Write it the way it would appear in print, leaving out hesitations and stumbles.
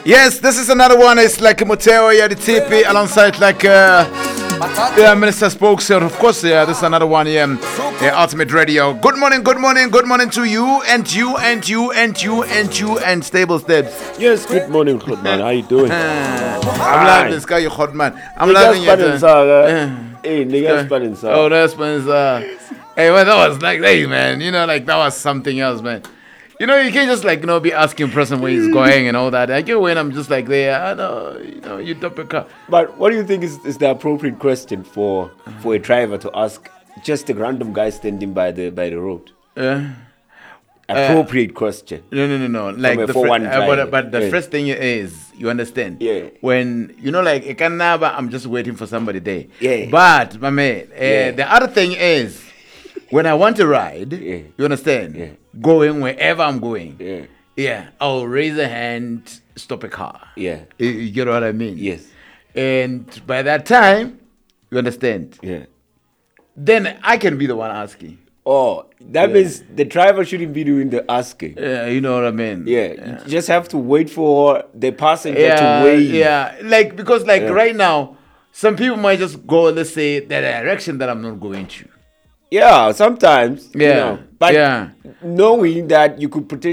Yes, this is another one. It's like Moteo Yaditipi alongside like Minister Spokesman. Of course, this is another one. Ultimate Radio. Good morning to you and you and you and you and you and Stable Steps. Yes, good morning, Khodman. How you doing? I'm loving this guy, you hot man. I'm loving it. Hey, niggas spanning. Oh, that's Spencer. Hey, well, that was like, hey, man, you know, like that was something else, man. You know, you can't just like, you know, be asking person where he's going and all that. I get when I'm just like there, I know, you know, you top a car. But what do you think is the appropriate question for a driver to ask just a random guy standing by the road? Appropriate question. No. Like but the first thing is, you understand? Yeah. When you know, like I'm just waiting for somebody there. Yeah. But my man, the other thing is, when I want to ride, you understand? Yeah. Going wherever I'm going. Yeah. Yeah. I'll raise a hand, stop a car. Yeah. You get what I mean? Yes. And by that time, you understand? Yeah. Then I can be the one asking. Oh, that means the driver shouldn't be doing the asking. Yeah, you know what I mean? Yeah. You just have to wait for the passenger to wait. Yeah, like, because like right now, some people might just go, let's say, the direction that I'm not going to. Yeah, sometimes. Yeah. But knowing that you could potentially